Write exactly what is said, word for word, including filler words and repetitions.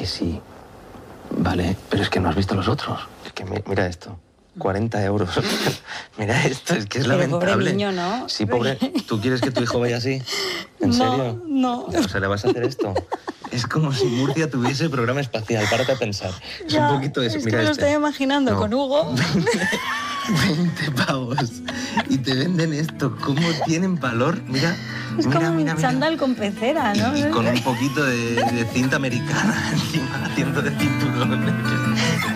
que sí. Vale, pero es que no has visto los otros. Es que mi- mira esto. cuarenta euros. Mira esto, es que es Pero lamentable. pobre niño, ¿no? Sí, pobre. ¿Tú quieres que tu hijo vaya así? ¿En No, serio? no. O sea, ¿le vas a hacer esto? Es como si Murcia tuviese programa espacial. Párate a pensar. Es Ya, un poquito eso. es Mira que me lo este. estoy imaginando No. con Hugo. veinte pavos. Y te venden esto. ¿Cómo tienen valor? Mira, Es mira, como un mira, mira. chándal con pecera, ¿no? Y con un poquito de, de cinta americana encima, haciendo de cinturón.